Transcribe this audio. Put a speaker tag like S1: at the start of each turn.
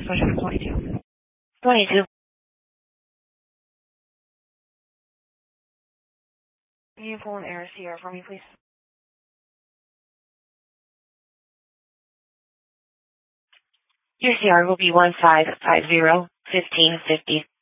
S1: Switch to 22.
S2: 22.
S1: Can you pull an air CR for me, please?
S2: Your CR will be 1550 1550.